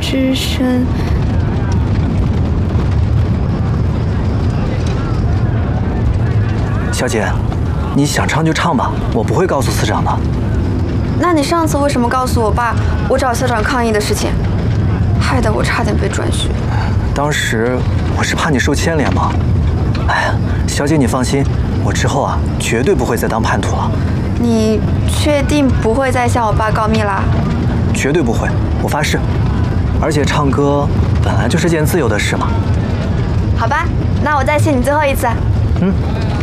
之声。 小姐，你想唱就唱吧，我不会告诉司长的。 那你上次为什么告诉我爸我找校长抗议的事情，害得我差点被转学？ 当时我是怕你受牵连嘛。哎呀，小姐你放心，我之后啊绝对不会再当叛徒了。 你确定不会再向我爸告密啦？ 绝对不会，我发誓。而且唱歌本来就是件自由的事嘛。 好吧，那我再谢你最后一次。 嗯。